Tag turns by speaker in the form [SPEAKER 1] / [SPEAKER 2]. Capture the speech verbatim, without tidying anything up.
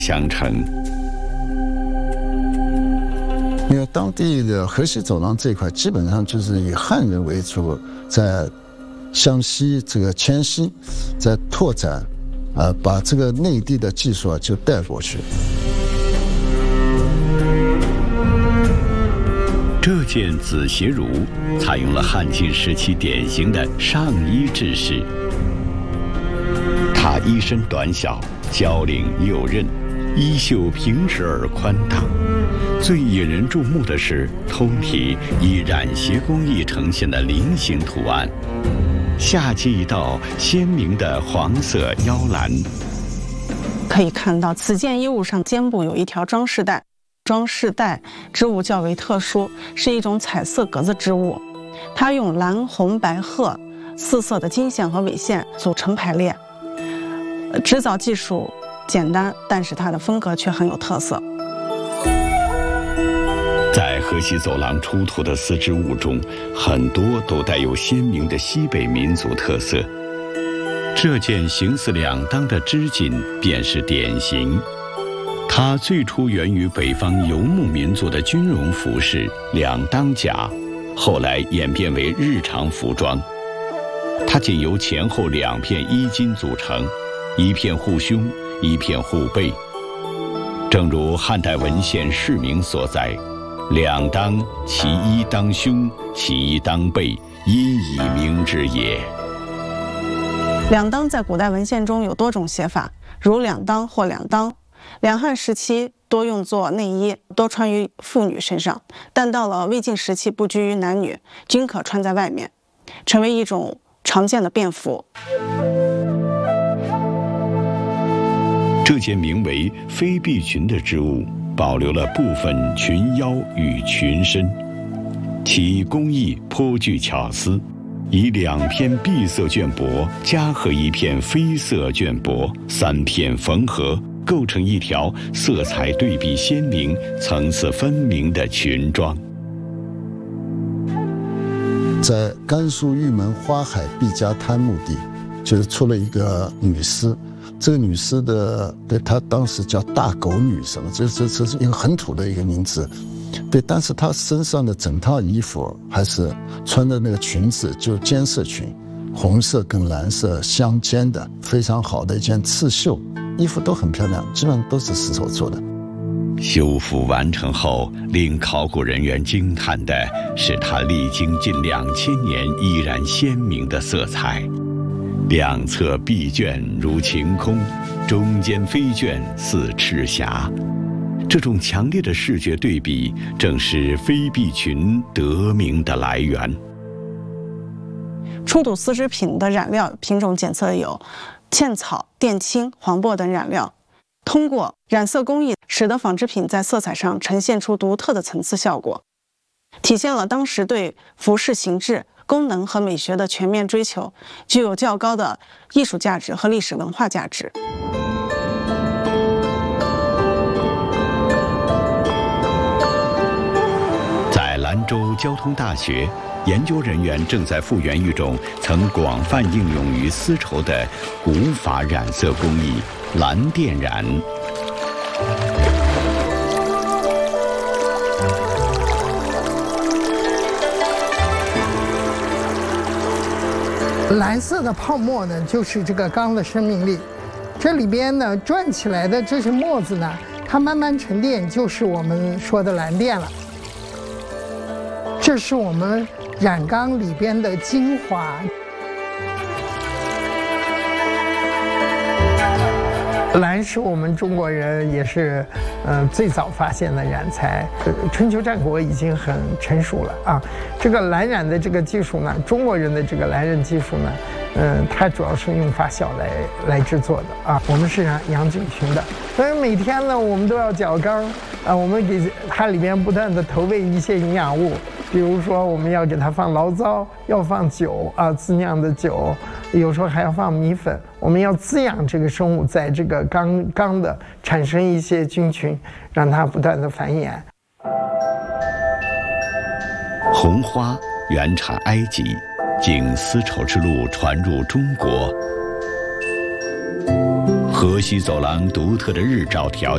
[SPEAKER 1] 相承。
[SPEAKER 2] 因为当地的河西走廊这一块基本上就是以汉人为主，在向西这个迁徙，在拓展，呃，把这个内地的技术啊就带过去。
[SPEAKER 1] 这件紫鞋襦采用了汉晋时期典型的上衣制式，它衣身短小，交领右衽，衣袖平直而宽大。最引人注目的是通体以染鞋工艺呈现的菱形图案，下接一道鲜明的黄色腰篮。
[SPEAKER 3] 可以看到此件衣物上肩部有一条装饰带，装饰带织物较为特殊，是一种彩色格子织物，它用蓝红白褐四色的金线和纬线组成排列，织造技术简单，但是它的风格却很有特色。
[SPEAKER 1] 在河西走廊出土的丝织物中，很多都带有鲜明的西北民族特色。这件形似两裆的织锦便是典型。它最初源于北方游牧民族的军容服饰两裆甲，后来演变为日常服装。它仅由前后两片衣襟组成，一片护胸，一片护背。正如汉代文献释名所载，两裆，其一当胸，其一当背，因以名之也。
[SPEAKER 3] 两裆在古代文献中有多种写法，如两裆或两裆。两汉时期多用作内衣，多穿于妇女身上，但到了魏晋时期不拘于男女，均可穿在外面，成为一种常见的便服。
[SPEAKER 1] 这件名为飞臂裙的织物保留了部分裙腰与裙身，其工艺颇具巧思，以两片碧色绢帛加合一片绯色绢帛，三片缝合，构成一条色彩对比鲜明、层次分明的裙装。
[SPEAKER 2] 在甘肃玉门花海毕家滩墓地，就是出了一个女尸。这个女尸的，对，她当时叫大狗女什么，这这这是一个很土的一个名字，对。但是她身上的整套衣服还是穿的那个裙子，就是间色裙，红色跟蓝色相间的，非常好的一件刺绣，衣服都很漂亮，基本上都是丝绸做的。
[SPEAKER 1] 修复完成后，令考古人员惊叹的是它历经近两千年依然鲜明的色彩。两侧壁卷如晴空，中间飞卷似赤霞。这种强烈的视觉对比，正是飞臂裙得名的来源。
[SPEAKER 3] 出土丝织品的染料品种检测有茜草、靛青、黄柏等染料，通过染色工艺，使得纺织品在色彩上呈现出独特的层次效果，体现了当时对服饰形制、功能和美学的全面追求，具有较高的艺术价值和历史文化价值。
[SPEAKER 1] 在兰州交通大学，研究人员正在复原一种曾广泛应用于丝绸的古法染色工艺——蓝靛染。
[SPEAKER 4] 蓝色的泡沫呢，就是这个钢的生命力。这里边呢转起来的这些沫子呢，它慢慢沉淀，就是我们说的蓝靛了。这是我们染缸里边的精华。蓝是我们中国人也是，呃，最早发现的染材。春秋战国已经很成熟了啊。这个蓝染的这个技术呢，中国人的这个蓝染技术呢，嗯、呃，它主要是用发酵来来制作的啊。我们是养养菌群的，所以每天呢，我们都要搅缸啊，我们给它里边不断的投喂一些营养物。比如说，我们要给它放醪糟，要放酒啊，自酿的酒，有时候还要放米粉。我们要滋养这个生物，在这个缸缸的产生一些菌群，让它不断的繁衍。
[SPEAKER 1] 红花原产埃及，经丝绸之路传入中国。河西走廊独特的日照条